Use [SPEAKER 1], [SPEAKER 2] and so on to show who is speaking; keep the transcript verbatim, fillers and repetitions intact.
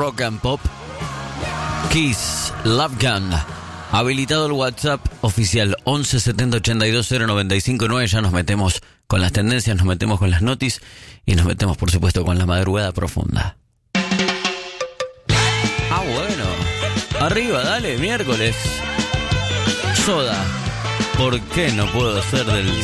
[SPEAKER 1] rock and pop. Kiss, Love Gun. Habilitado el WhatsApp oficial once setenta ochenta y dos cero noventa y cinco nueve. Ya nos metemos con las tendencias, nos metemos con las notis y nos metemos, por supuesto, con la madrugada profunda. Ah, bueno. Arriba, dale, miércoles. Soda. ¿Por qué no puedo ser del